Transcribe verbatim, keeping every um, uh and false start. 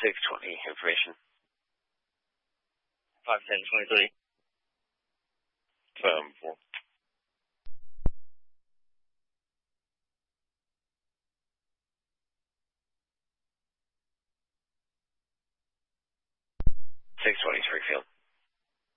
six twenty, information. five ten twenty-three. Um, four. six twenty, Springfield.